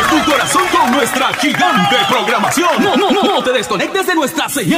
tu corazón con nuestra gigante programación. No te desconectes de nuestra señal.